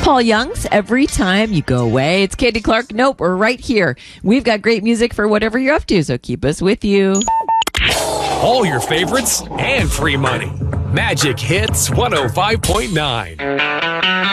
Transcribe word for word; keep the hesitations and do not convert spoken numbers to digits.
Paul Young's Every Time You Go Away. It's Katie Clark. Nope, we're right here. We've got great music for whatever you're up to, so keep us with you. All your favorites and free money. Magic Hits one oh five point nine.